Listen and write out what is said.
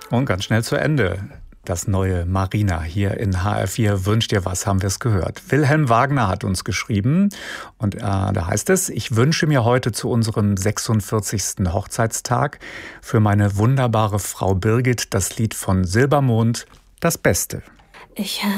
Und ganz schnell zu Ende. Das neue Marina hier in HR4 wünscht dir was, haben wir es gehört. Wilhelm Wagner hat uns geschrieben und da heißt es: Ich wünsche mir heute zu unserem 46. Hochzeitstag für meine wunderbare Frau Birgit das Lied von Silbermond, Das Beste. Ich